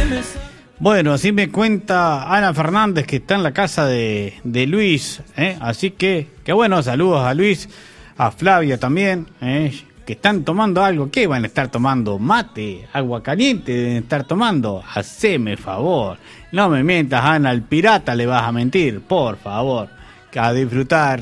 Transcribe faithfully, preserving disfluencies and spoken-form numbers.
Bueno, así me cuenta Ana Fernández, que está en la casa de, de Luis, ¿eh? Así que, que bueno, saludos a Luis, a Flavia también, ¿eh? Que están tomando algo. ¿Qué van a estar tomando? Mate, agua caliente deben estar tomando. Haceme favor, no me mientas, Ana, al pirata le vas a mentir, por favor, que a disfrutar